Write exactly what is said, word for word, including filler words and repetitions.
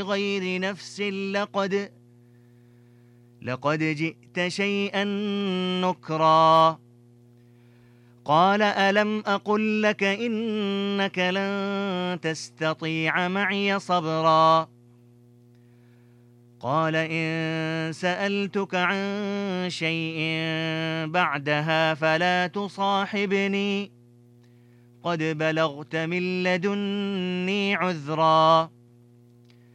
غير نفس لقد لقد جئت شيئا نكرا. قال ألم أقل لك إنك لن تستطيع معي صبرا. قال إن سألتك عن شيء بعدها فلا تصاحبني قد بلغت من لدني عذرا.